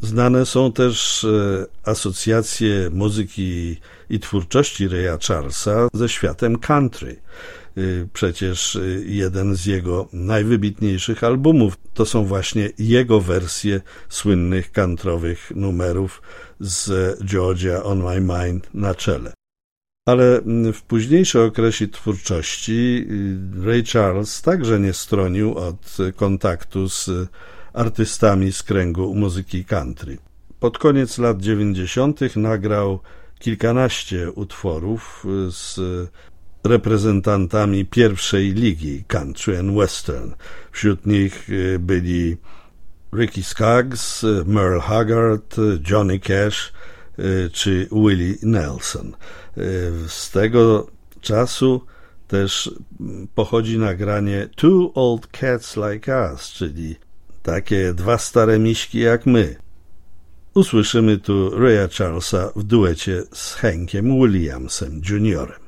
Znane są też asocjacje muzyki i twórczości Raya Charlesa ze światem country. Przecież jeden z jego najwybitniejszych albumów to są właśnie jego wersje słynnych countrywych numerów z Georgia on My Mind na czele. Ale w późniejszym okresie twórczości Ray Charles także nie stronił od kontaktu z artystami z kręgu muzyki country. Pod koniec lat 90. nagrał kilkanaście utworów z reprezentantami pierwszej ligi country and western. Wśród nich byli Ricky Skaggs, Merle Haggard, Johnny Cash czy Willie Nelson. Z tego czasu też pochodzi nagranie Two Old Cats Like Us, czyli takie dwa stare miśki jak my. Usłyszymy tu Raya Charlesa w duecie z Hankiem Williamsem Jr.